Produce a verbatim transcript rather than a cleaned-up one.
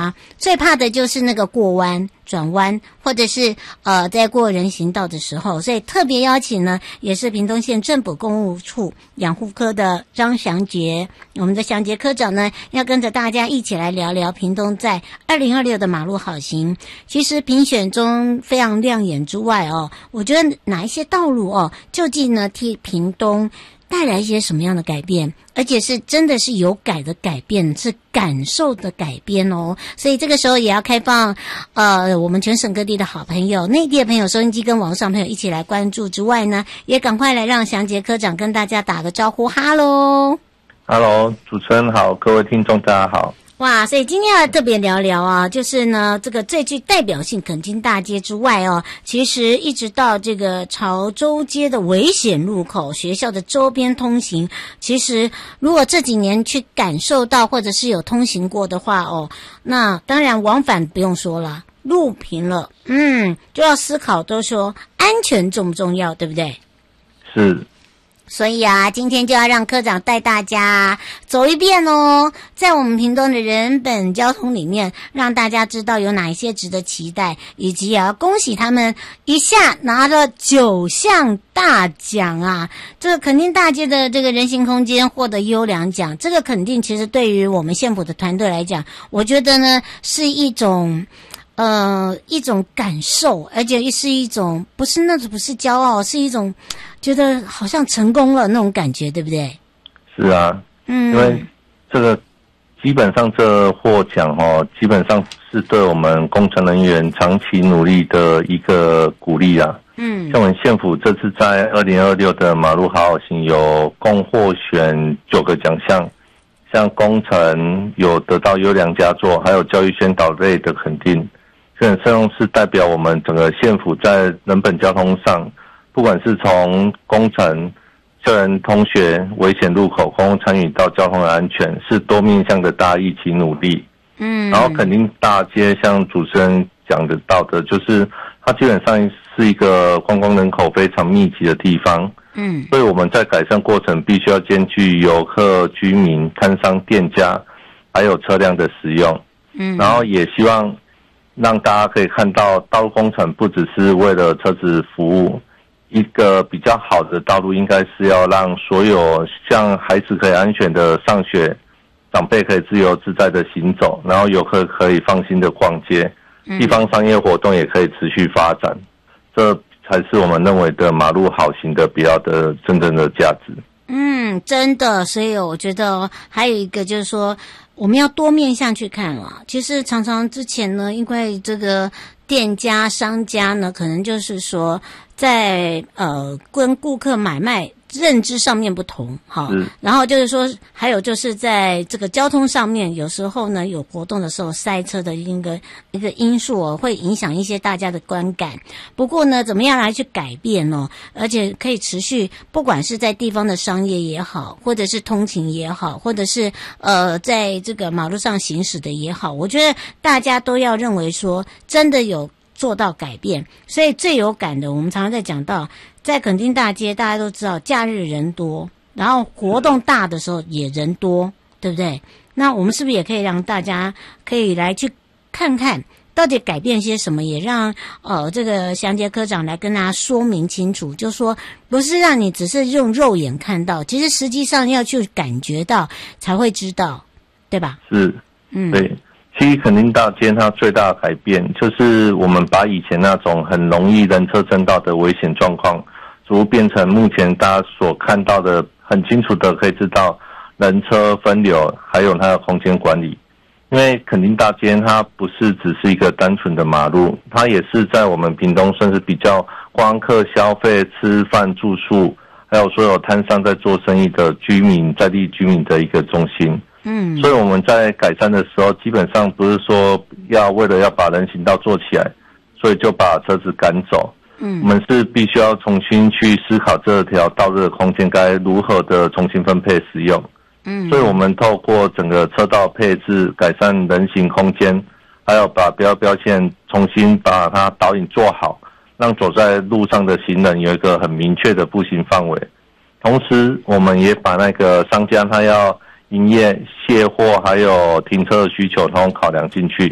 啊，最怕的就是那个过弯、转弯，或者是呃在过人行道的时候，所以特别邀请呢，也是屏东县政府公务处养护科的张祥杰，我们的祥杰科长呢，要跟着大家一起来聊聊屏东在二零二六的马路好行。其实评选中非常亮眼之外哦，我觉得哪一些道路哦，究竟呢替屏东带来一些什么样的改变，而且是真的是有改的改变，是感受的改变哦。所以这个时候也要开放呃我们全省各地的好朋友，内地的朋友，收音机跟网络上朋友一起来关注之外呢，也赶快来让祥杰科长跟大家打个招呼。哈喽哈喽，主持人好，各位听众大家好。 哇，所以今天要特别聊聊啊，就是呢，这个最具代表性垦丁大街之外哦，其实一直到这个潮州街的危险路口，学校的周边通行，其实如果这几年去感受到或者是有通行过的话哦，那当然往返不用说了，路平了，嗯，就要思考都说安全重不重要，对不对？ 是。 所以啊，今天就要让科长带大家走一遍哦，在我们屏东的人本交通里面，让大家知道有哪一些值得期待，以及也要恭喜他们一下拿了九项大奖啊！这个垦丁大街的这个人行空间获得优良奖，这个肯定其实对于我们县府的团队来讲，我觉得呢是一种。呃，一种感受，而且是一种不是那种不是骄傲，是一种觉得好像成功了那种感觉，对不对？ 是啊， 嗯， 因为这个基本上这获奖哦，基本上是对我们工程人员长期努力的一个鼓励啊。嗯，像我们县府这次在二零二六的马路好好行有共获选九个奖项。像工程有得到优良佳作，还有教育宣导类的肯定，这很重是代表我们整个县府在人本交通上，不管是从工程、校园通学、危险路口、公共参与到交通的安全，是多面向的大家一起努力。嗯，然后肯定大街像主持人讲得到的，就是它基本上是一个观光人口非常密集的地方。嗯，所以我们在改善过程必须要兼具游客、居民、摊商、店家，还有车辆的使用。嗯，然后也希望让大家可以看到，道路工程不只是为了车子服务，一个比较好的道路应该是要让所有像孩子可以安全的上学，长辈可以自由自在的行走，然后游客可以放心的逛街，地方商业活动也可以持续发展。这才是我们认为的马路好行的比较的真正的价值。 嗯，真的，所以我觉得还有一个就是说，我们要多面向去看啊。其实常常之前呢，因为这个店家、商家呢，可能就是说在呃跟顾客买卖认知上面不同，哈，然后就是说，还有就是在这个交通上面，有时候呢有活动的时候塞车的一个一个因素哦，会影响一些大家的观感。不过呢，怎么样来去改变哦，而且可以持续，不管是在地方的商业也好，或者是通勤也好，或者是呃在这个马路上行驶的也好，我觉得大家都要认为说，真的有做到改变。所以最有感的，我们常常在讲到。在垦丁大街，大家都知道假日人多，然后活动大的时候也人多，对不对？那我们是不是也可以让大家可以来去看看，到底改变些什么？也让呃这个祥杰科长来跟大家说明清楚，就说不是让你只是用肉眼看到，其实实际上要去感觉到才会知道，对吧？ 是，嗯，对。其实垦丁大街它最大的改变，就是我们把以前那种很容易人车争道的危险状况，逐步变成目前大家所看到的很清楚的，可以知道人车分流，还有它的空间管理。因为垦丁大街它不是只是一个单纯的马路，它也是在我们屏东算是比较观光客消费、吃饭、住宿，还有所有摊商在做生意的居民、在地居民的一个中心。嗯，所以我们在改善的时候，基本上不是说要为了要把人行道做起来，所以就把车子赶走。嗯，我们是必须要重新去思考这条道路的空间该如何的重新分配使用。嗯，所以我们透过整个车道配置、改善人行空间，还有把标标线重新把它导引做好，让走在路上的行人有一个很明确的步行范围。同时，我们也把那个商家他要营业卸货还有停车的需求通通考量进去，